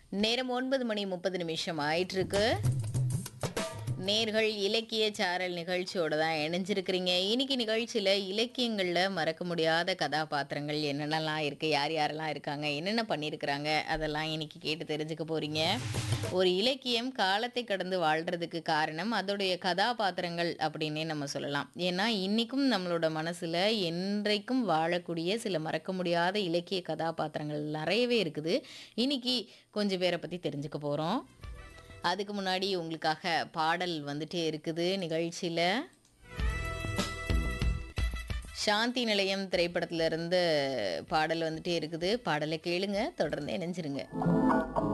நேரம் 9:30 ஆயிட்டிருக்கு. நேர்கள் இலக்கிய சாரல் நிகழ்ச்சியோட தான் இணைஞ்சிருக்கிறீங்க. இன்னைக்கு நிகழ்ச்சியில இலக்கியங்கள்ல மறக்க முடியாத கதாபாத்திரங்கள் என்னென்னலாம் இருக்கு, யார் யாரெல்லாம் இருக்காங்க, என்னென்ன பண்ணியிருக்கிறாங்க, அதெல்லாம் இன்னைக்கு கேட்டு தெரிஞ்சுக்க போறீங்க. ஒரு இலக்கியம் காலத்தை கடந்து வாழ்றதுக்கு காரணம் அதோடைய கதாபாத்திரங்கள் அப்படின்னே நம்ம சொல்லலாம். ஏன்னா இன்னைக்கும் நம்மளோட மனசுல என்றைக்கும் வாழக்கூடிய சில மறக்க முடியாத இலக்கிய கதாபாத்திரங்கள் நிறையவே இருக்குது. இன்னைக்கு கொஞ்சம் பேரை பத்தி தெரிஞ்சுக்க போறோம். அதுக்கு முன்னாடி உங்களுக்காக பாடல் வந்துட்டே இருக்குது நிகழ்ச்சியில. சாந்தி நிலையம் திரைப்படத்துல இருந்து பாடல் வந்துட்டே இருக்குது. பாடலை கேளுங்க, தொடர்ந்து இணைஞ்சிருங்க.